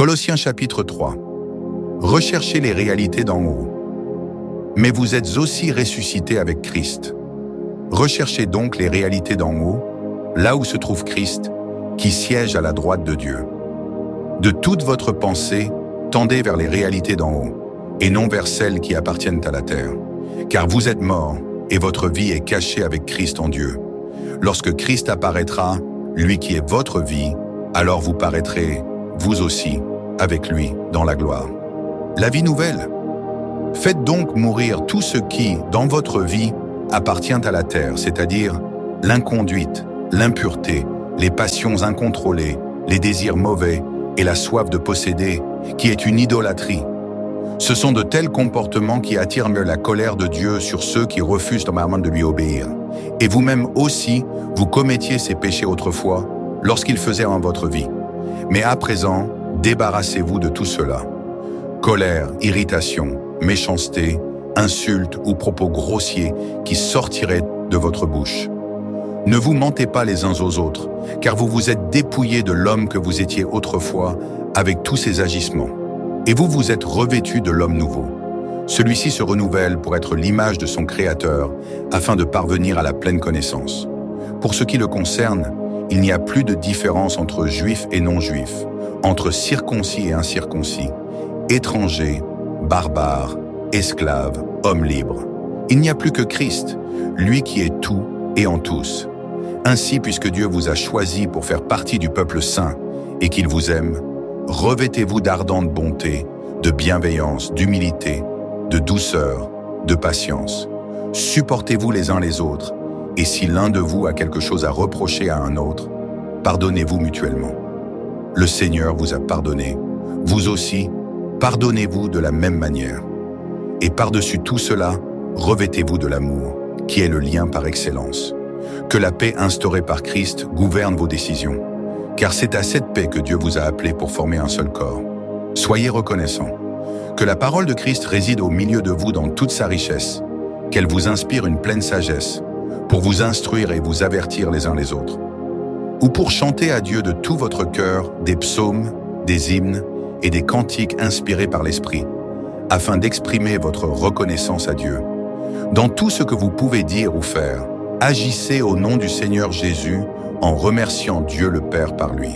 Colossiens chapitre 3. Recherchez les réalités d'en haut. Mais vous êtes aussi ressuscités avec Christ. Recherchez donc les réalités d'en haut, là où se trouve Christ, qui siège à la droite de Dieu. De toute votre pensée, tendez vers les réalités d'en haut, et non vers celles qui appartiennent à la terre. Car vous êtes morts, et votre vie est cachée avec Christ en Dieu. Lorsque Christ apparaîtra, lui qui est votre vie, alors vous paraîtrez, vous aussi, avec lui dans la gloire. La vie nouvelle. Faites donc mourir tout ce qui, dans votre vie, appartient à la terre, c'est-à-dire l'inconduite, l'impureté, les passions incontrôlées, les désirs mauvais et la soif de posséder, qui est une idolâtrie. Ce sont de tels comportements qui attirent la colère de Dieu sur ceux qui refusent normalement de lui obéir. Et vous-même aussi, vous commettiez ces péchés autrefois, lorsqu'ils faisaient en votre vie. Mais à présent, débarrassez-vous de tout cela. Colère, irritation, méchanceté, insultes ou propos grossiers qui sortiraient de votre bouche. Ne vous mentez pas les uns aux autres, car vous vous êtes dépouillés de l'homme que vous étiez autrefois avec tous ses agissements. Et vous vous êtes revêtus de l'homme nouveau. Celui-ci se renouvelle pour être l'image de son Créateur, afin de parvenir à la pleine connaissance. Pour ce qui le concerne, il n'y a plus de différence entre juifs et non-juifs, entre circoncis et incirconcis, étrangers, barbares, esclaves, hommes libres. Il n'y a plus que Christ, lui qui est tout et en tous. Ainsi, puisque Dieu vous a choisi pour faire partie du peuple saint et qu'il vous aime, revêtez-vous d'ardente bonté, de bienveillance, d'humilité, de douceur, de patience. Supportez-vous les uns les autres, et si l'un de vous a quelque chose à reprocher à un autre, pardonnez-vous mutuellement. Le Seigneur vous a pardonné, vous aussi, pardonnez-vous de la même manière. Et par-dessus tout cela, revêtez-vous de l'amour, qui est le lien par excellence. Que la paix instaurée par Christ gouverne vos décisions, car c'est à cette paix que Dieu vous a appelé pour former un seul corps. Soyez reconnaissants. Que la parole de Christ réside au milieu de vous dans toute sa richesse, qu'elle vous inspire une pleine sagesse, pour vous instruire et vous avertir les uns les autres. Ou pour chanter à Dieu de tout votre cœur des psaumes, des hymnes et des cantiques inspirés par l'Esprit, afin d'exprimer votre reconnaissance à Dieu. Dans tout ce que vous pouvez dire ou faire, agissez au nom du Seigneur Jésus en remerciant Dieu le Père par lui.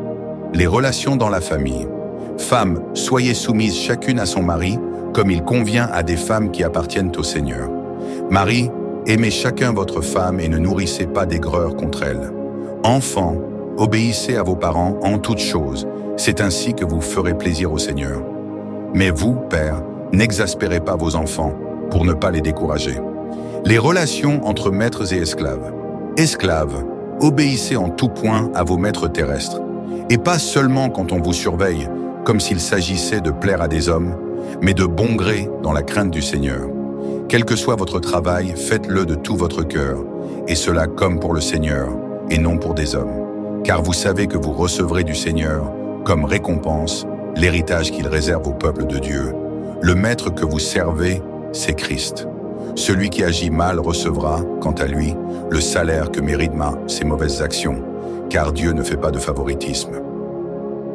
Les relations dans la famille. Femmes, soyez soumises chacune à son mari, comme il convient à des femmes qui appartiennent au Seigneur. Maris, aimez chacun votre femme et ne nourrissez pas d'aigreur contre elle. Enfants, obéissez à vos parents en toutes choses, c'est ainsi que vous ferez plaisir au Seigneur. Mais vous, pères, n'exaspérez pas vos enfants pour ne pas les décourager. Les relations entre maîtres et esclaves. Esclaves, obéissez en tout point à vos maîtres terrestres, et pas seulement quand on vous surveille, comme s'il s'agissait de plaire à des hommes, mais de bon gré dans la crainte du Seigneur. Quel que soit votre travail, faites-le de tout votre cœur, et cela comme pour le Seigneur, et non pour des hommes. Car vous savez que vous recevrez du Seigneur, comme récompense, l'héritage qu'il réserve au peuple de Dieu. Le maître que vous servez, c'est Christ. Celui qui agit mal recevra, quant à lui, le salaire que méritent ses mauvaises actions, car Dieu ne fait pas de favoritisme.